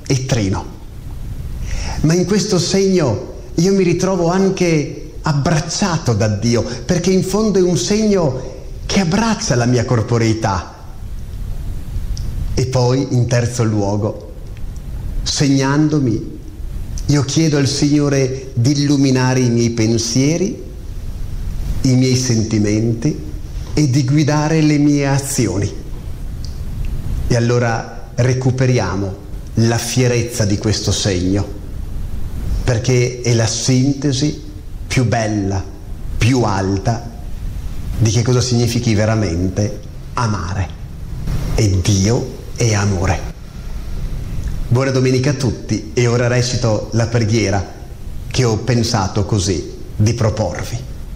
e trino. Ma in questo segno io mi ritrovo anche abbracciato da Dio, perché in fondo è un segno che abbraccia la mia corporeità. E poi, in terzo luogo, segnandomi, io chiedo al Signore di illuminare i miei pensieri, i miei sentimenti e di guidare le mie azioni. E allora recuperiamo la fierezza di questo segno, perché è la sintesi più bella, più alta di che cosa significhi veramente amare. E Dio è amore. Buona domenica a tutti, e ora recito la preghiera che ho pensato così di proporvi.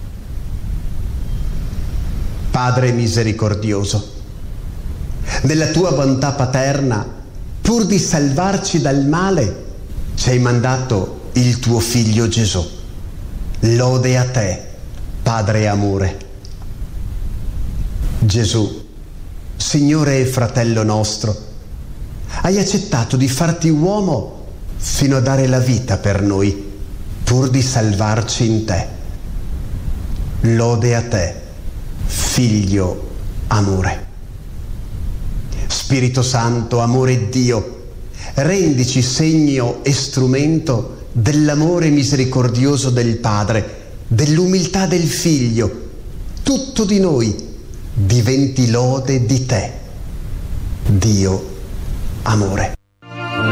Padre misericordioso, nella tua bontà paterna, pur di salvarci dal male, ci hai mandato il tuo Figlio Gesù. Lode a te, Padre amore. Gesù, Signore e fratello nostro, hai accettato di farti uomo fino a dare la vita per noi, pur di salvarci in te. Lode a te, Figlio amore. Spirito Santo, amore Dio, rendici segno e strumento dell'amore misericordioso del Padre, dell'umiltà del Figlio. Tutto di noi diventi lode di te, Dio amore.